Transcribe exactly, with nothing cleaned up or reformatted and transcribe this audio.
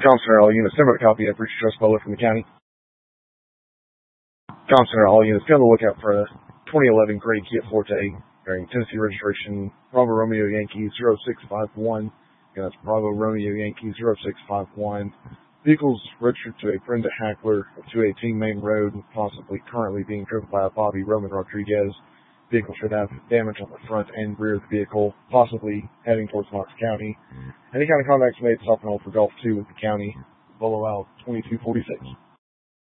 Center, all units. Send a copy of Breach Trust Bowler from the county. Center, all units. Be on the lookout for a twenty eleven Gray Kia Forte bearing Tennessee registration Bravo Romeo Yankee zero six five one. Again, that's Bravo Romeo Yankee zero six five one. Vehicles registered to a Brenda Hackler of two eighteen Main Road, possibly currently being driven by a Bobby Roman Rodriguez. Vehicle should have damage on the front and rear of the vehicle, possibly heading towards Knox County. Any kind of contacts made, stop and hold for Golf two with the county. Bolo out twenty-two forty-six.